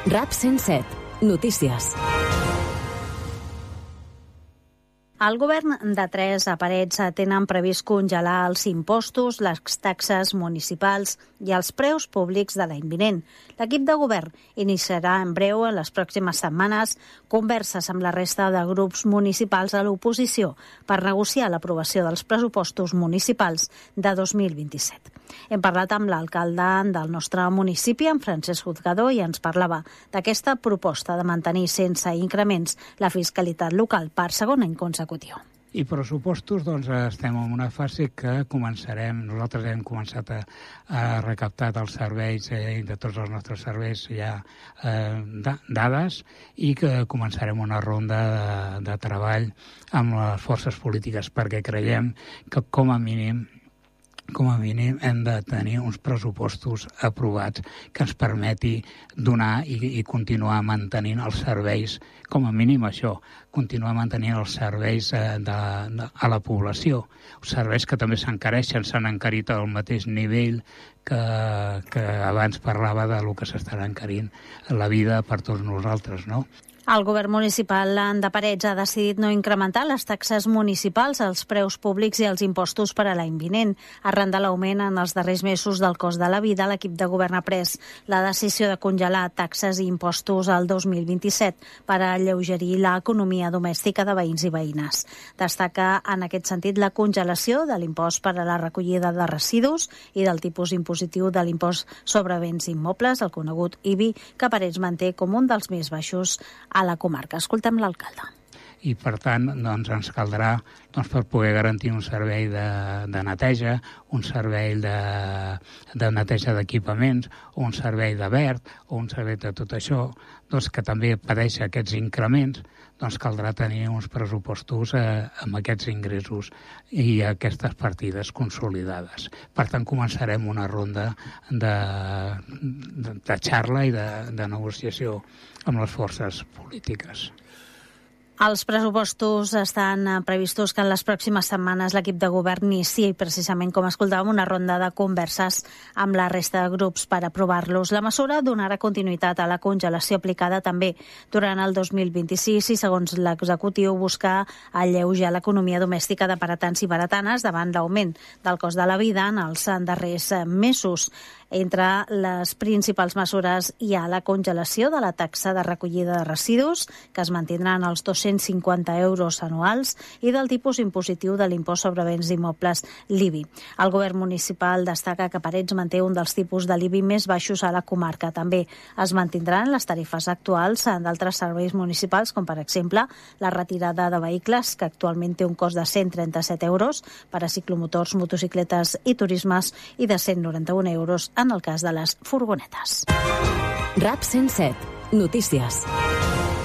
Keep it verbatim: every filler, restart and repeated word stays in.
RAP cent set. Notícies. El govern de tres aparells tenen previst congelar els impostos, les taxes municipals i els preus públics de l'any vinent. L'equip de govern iniciarà en breu, en les pròximes setmanes, converses amb la resta de grups municipals a l'oposició per negociar l'aprovació dels pressupostos municipals de dos mil vint-i-set. Hem parlat amb l'alcalde del nostre municipi, en Francesc Juzgador, i ens parlava d'aquesta proposta de mantenir sense increments la fiscalitat local per segon any consecutiu. I pressupostos, doncs, estem en una fase que començarem, nosaltres hem començat a, a recaptar dels serveis, eh, de tots els nostres serveis ja eh, da, dades, i que començarem una ronda de, de treball amb les forces polítiques, perquè creiem que com a mínim com a mínim hem de tenir uns pressupostos aprovats que ens permeti donar i, i continuar mantenint els serveis, com a mínim això, continuar mantenint els serveis eh, de, de, a la població. Serveis que també s'encareixen, s'han encarit al mateix nivell que, que abans parlava de lo que s'estarà encarint la vida per tots nosaltres, no? El govern municipal de Parets ha decidit no incrementar les taxes municipals, els preus públics i els impostos per a l'any vinent. Arran de l'augment en els darrers mesos del cost de la vida, l'equip de govern ha pres la decisió de congelar taxes i impostos al dos mil vint-i-set per a alleugerir l'economia domèstica de veïns i veïnes. Destaca en aquest sentit la congelació de l'impost per a la recollida de residus i del tipus impositiu de l'impost sobre béns immobles, el conegut I B I, que Parets manté com un dels més baixos a la comarca. Escoltem l'alcalde. I, per tant, doncs, ens caldrà, doncs, per poder garantir un servei de, de neteja, un servei de, de neteja d'equipaments, un servei de verd, o un servei de tot això, doncs, que també pateix aquests increments, doncs caldrà tenir uns pressupostos eh, amb aquests ingressos i aquestes partides consolidades. Per tant, començarem una ronda de, de, de xarra i de, de negociació amb les forces polítiques. Els pressupostos estan previstos que en les pròximes setmanes l'equip de govern iniciï precisament, com escoltàvem, una ronda de converses amb la resta de grups per aprovar-los. La mesura donarà continuïtat a la congelació aplicada també durant el dos mil vint-i-sis i, segons l'executiu, buscar alleujar l'economia domèstica de paratans i baratanes davant l'augment del cost de la vida en els darrers mesos. Entre les principals mesures hi ha la congelació de la taxa de recollida de residus, que es mantindran als dos-cents cinquanta euros anuals, i del tipus impositiu de l'impost sobre béns immobles, l'I B I. El govern municipal destaca que Parets manté un dels tipus de l'I B I més baixos a la comarca. També es mantindran les tarifes actuals d'altres serveis municipals, com per exemple la retirada de vehicles, que actualment té un cost de cent trenta-set euros per a ciclomotors, motocicletes i turismes, i de cent noranta-un euros en el cas de les furgonetes. RAP cent set. Notícies.